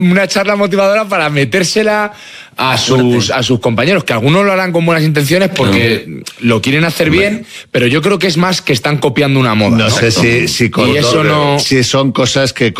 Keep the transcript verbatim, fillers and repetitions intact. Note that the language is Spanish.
una charla motivadora para metérsela a sus, a sus compañeros, que algunos lo harán con buenas intenciones porque no. lo quieren hacer bien, pero yo creo que es más que están copiando una moda. No, ¿no? sé si, si, y eso no... si son cosas que